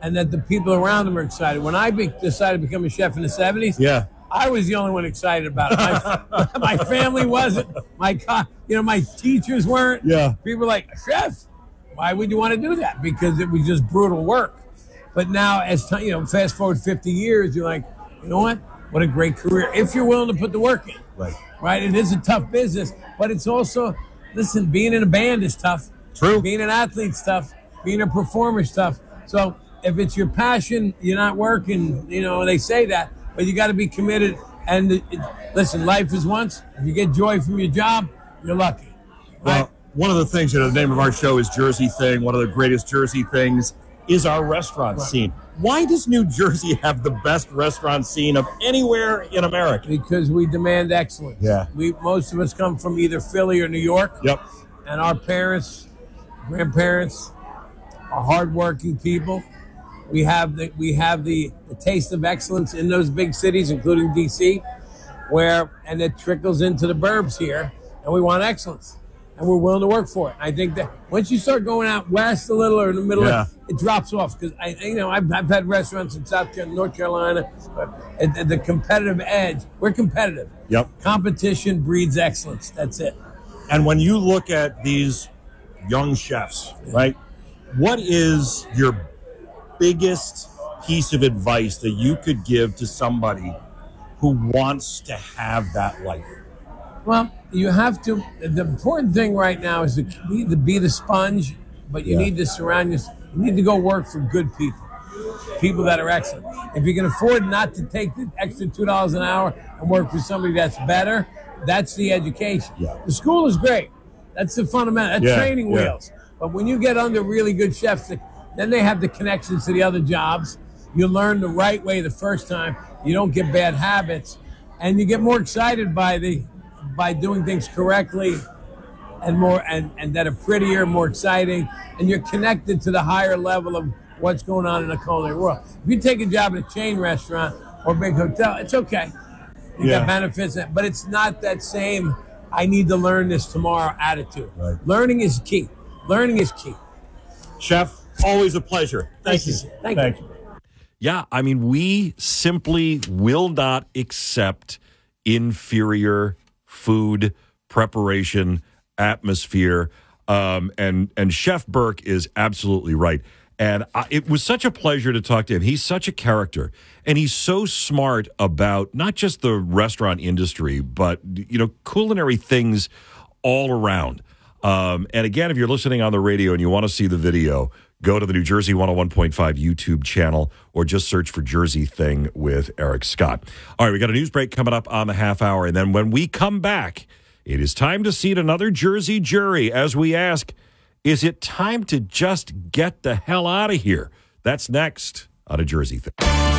and that the people around them are excited. When I decided to become a chef in the 70s, I was the only one excited about it. My family wasn't. My teachers weren't. Yeah. People were like, chef, why would you want to do that? Because it was just brutal work. But now, as time, fast forward 50 years, you're like, you know what? What a great career. If you're willing to put the work in. Right? It is a tough business, but it's also, listen, being in a band is tough. True. Being an athlete's tough. Being a performer's tough. So if it's your passion, you're not working, they say that, but you got to be committed. And listen, life is once. If you get joy from your job, you're lucky. Right? Well, one of the things, the name of our show is Jersey Thing. One of the greatest Jersey things is our restaurant scene. Why does New Jersey have the best restaurant scene of anywhere in America? Because we demand excellence. Yeah. Most of us come from either Philly or New York. Yep. And our parents, grandparents are hardworking people. We have the taste of excellence in those big cities, including D.C., and it trickles into the burbs here, and we want excellence. And we're willing to work for it. I think that once you start going out west a little or in the middle, it drops off. Because I've had restaurants in North Carolina, but the competitive edge, we're competitive. Yep. Competition breeds excellence. That's it. And when you look at these young chefs, right, what is your biggest piece of advice that you could give to somebody who wants to have that life? Well, you have to. The important thing right now is to be the sponge, but you need to surround yourself. You need to go work for good people that are excellent. If you can afford not to take the extra $2 an hour and work for somebody that's better, that's the education. Yeah. The school is great. That's the fundamental. That's training wheels. But when you get under really good chefs, then they have the connections to the other jobs. You learn the right way the first time. You don't get bad habits, and you get more excited by doing things correctly and more and that are prettier, more exciting, and you're connected to the higher level of what's going on in the culinary world. If you take a job at a chain restaurant or a big hotel, it's okay. You got benefits, but it's not that same I need to learn this tomorrow attitude. Right. Learning is key. Learning is key. Chef, always a pleasure. Thank you. Thank you. Yeah, I mean, we simply will not accept inferior food preparation atmosphere, and Chef Burke is absolutely right. And it was such a pleasure to talk to him. He's such a character, and he's so smart about not just the restaurant industry, but culinary things all around. And again, if you're listening on the radio and you want to see the video, go to the New Jersey 101.5 YouTube channel or just search for Jersey Thing with Eric Scott. All right, we got a news break coming up on the half hour. And then when we come back, it is time to seat another Jersey jury as we ask, is it time to just get the hell out of here? That's next on A Jersey Thing.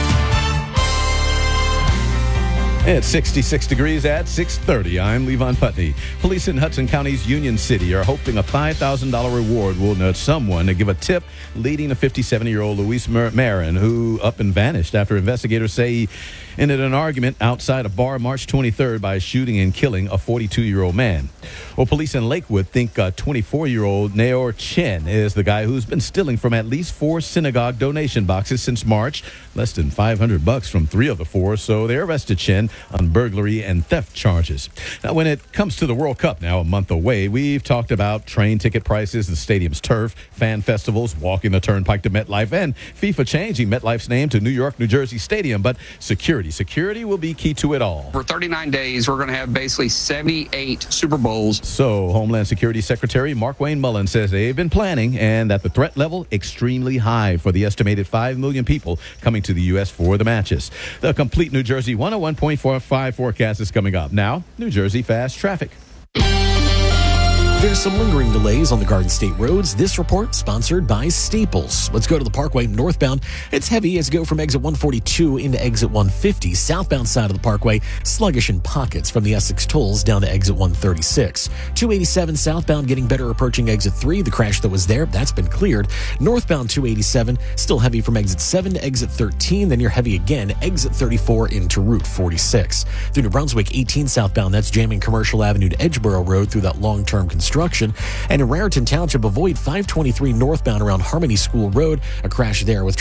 It's 66 degrees at 6:30. I'm Levon Putney. Police in Hudson County's Union City are hoping a $5,000 reward will nudge someone to give a tip leading a 57-year-old Luis Marin, who up and vanished after investigators say he ended an argument outside a bar March 23rd by shooting and killing a 42-year-old man. Well, police in Lakewood think 24-year-old Naor Chen is the guy who's been stealing from at least 4 synagogue donation boxes since March. Less than $500 from 3 of the 4, so they arrested Chen on burglary and theft charges. Now, when it comes to the World Cup, now a month away, we've talked about train ticket prices, the stadium's turf, fan festivals, walking the turnpike to MetLife, and FIFA changing MetLife's name to New York, New Jersey Stadium. But security will be key to it all. For 39 days, we're going to have basically 78 Super Bowls. So Homeland Security Secretary Markwayne Mullin says they've been planning and that the threat level extremely high for the estimated 5 million people coming to the U.S. for the matches. The complete New Jersey 101.45 forecast is coming up. Now, New Jersey fast traffic. There's some lingering delays on the Garden State roads. This report sponsored by Staples. Let's go to the Parkway northbound. It's heavy as you go from exit 142 into exit 150. Southbound side of the Parkway, sluggish in pockets from the Essex tolls down to exit 136. 287 southbound getting better approaching exit 3. The crash that was there, that's been cleared. Northbound 287, still heavy from exit 7 to exit 13. Then you're heavy again, exit 34 into Route 46. Through New Brunswick 18 southbound, that's jamming Commercial Avenue to Edgeboro Road through that long-term construction. And in Raritan Township, avoid 523 northbound around Harmony School Road. A crash there with